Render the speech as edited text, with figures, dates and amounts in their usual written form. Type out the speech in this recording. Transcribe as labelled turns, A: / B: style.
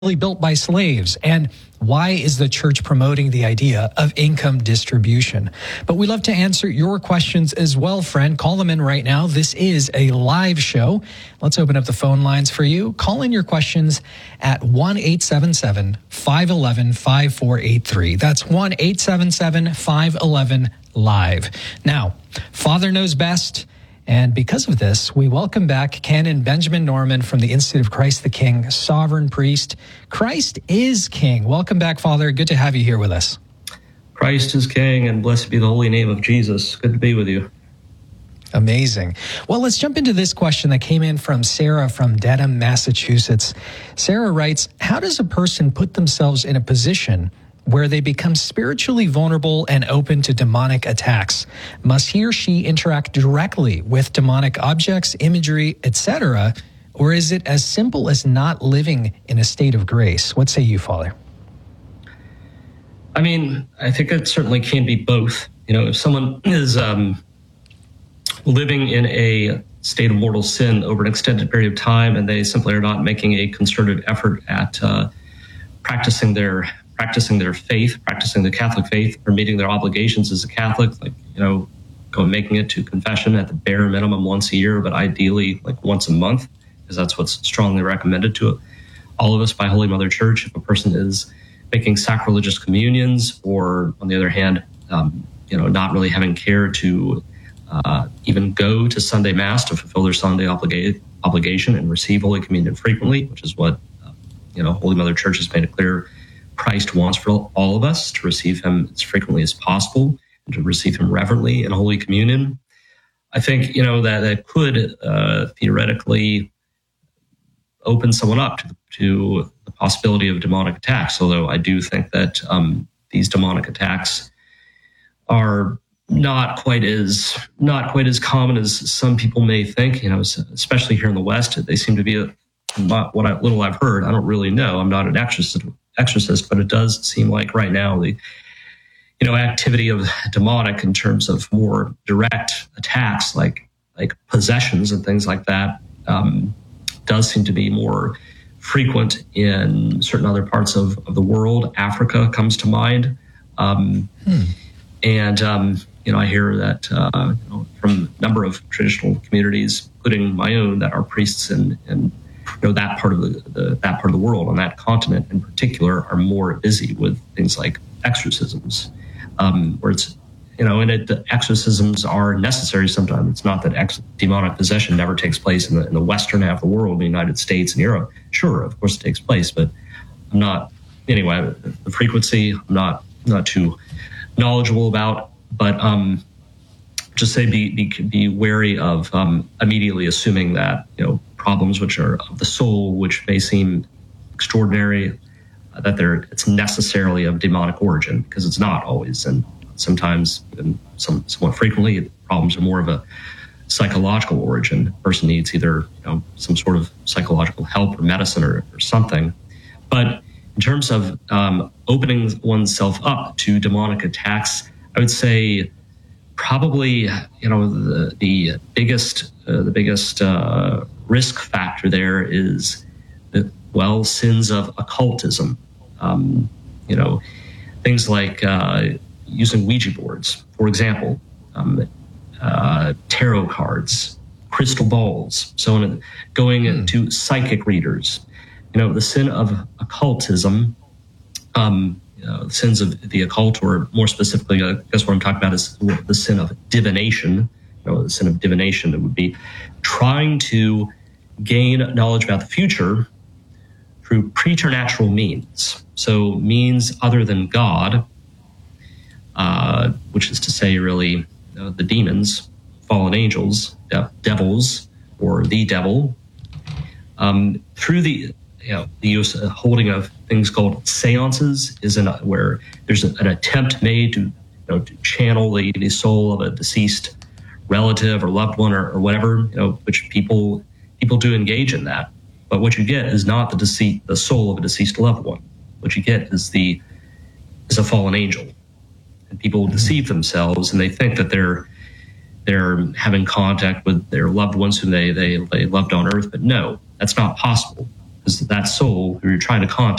A: built by slaves? And why is the church promoting the idea of income distribution? But we love to answer your questions as well, friend. Call them in right now. This is a live show. Let's open up the phone lines for you. Call in your questions at 1-877-511-5483. That's 1-877-511-LIVE. Now, Father knows best. And because of this, we welcome back Canon Benjamin Norman from the Institute of Christ the King, Sovereign Priest. Christ is King. Welcome back, Father. Good to have you here with us.
B: Christ is King, and blessed be the holy name of Jesus. Good to be with you.
A: Amazing. Well, let's jump into this question that came in from Sarah from Dedham, Massachusetts. Sarah writes, how does a person put themselves in a position where they become spiritually vulnerable and open to demonic attacks? Must he or she interact directly with demonic objects, imagery, etc., or is it as simple as not living in a state of grace? What say you, Father?
B: I mean, I think it certainly can be both. You know, if someone is living in a state of mortal sin over an extended period of time and they simply are not making a concerted effort at practicing their faith, practicing the Catholic faith, or meeting their obligations as a Catholic, like, you know, making it to confession at the bare minimum once a year, but ideally like once a month, because that's what's strongly recommended to all of us by Holy Mother Church. If a person is making sacrilegious communions, or on the other hand, not really having care to even go to Sunday Mass to fulfill their Sunday obligation and receive Holy Communion frequently, which is what Holy Mother Church has made it clear Christ wants for all of us, to receive him as frequently as possible and to receive him reverently in Holy Communion. I think, that could theoretically open someone up to the possibility of demonic attacks, although I do think that these demonic attacks are not quite as common as some people may think, especially here in the West. They seem to be little I've heard. I don't really know. I'm not an exorcist, but it does seem like right now the activity of demonic in terms of more direct attacks like possessions and things like that does seem to be more frequent in certain other parts of the world. Africa comes to mind. And I hear that from a number of traditional communities, including my own, that are priests and that part of the world, on that continent in particular, are more busy with things like exorcisms, where it's the exorcisms are necessary sometimes. It's not that demonic possession never takes place in the western half of the world, in the United States and Europe. Sure, of course it takes place, but I'm not. Anyway, the frequency I'm not too knowledgeable about, but just say be wary of immediately assuming that problems which are of the soul, which may seem extraordinary, that it's necessarily of demonic origin, because it's not always, and sometimes, and somewhat frequently, problems are more of a psychological origin. The person needs either some sort of psychological help or medicine or something. But in terms of opening oneself up to demonic attacks, I would say probably the biggest risk factor there is sins of occultism. Things like using Ouija boards, for example, tarot cards, crystal balls, so on, going to psychic readers. The sin of occultism, the sins of the occult, or more specifically, I guess what I'm talking about is the sin of divination. The sin of divination, that would be trying to gain knowledge about the future through preternatural means. So means other than God, which is to say, really, the demons, fallen angels, devils, or the devil, through the use of holding of things called seances, where there's an attempt made to channel the soul of a deceased relative or loved one or whatever, which people do engage in that. But what you get is not the soul of a deceased loved one. What you get is a fallen angel. And people deceive themselves, and they think that they're having contact with their loved ones whom they loved on earth. But no, that's not possible. is that soul who you're trying to contact